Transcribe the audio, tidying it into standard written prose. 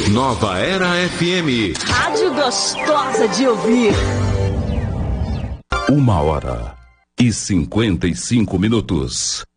Nova Era FM. Rádio gostosa de ouvir. 1h55.